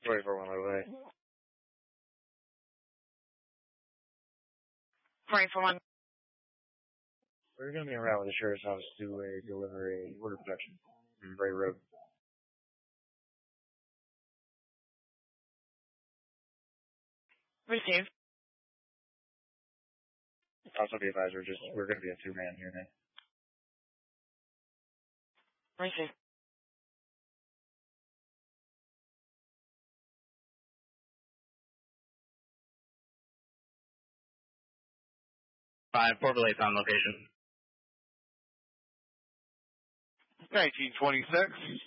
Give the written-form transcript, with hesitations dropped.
Wait for 1 by the way. Right for 1. We're going to be around with the sheriff's office to deliver a order of production from Bray Road. Received. Also be advised, we're going to be a 2-man here now. Received. Port Blade's on location. 1926.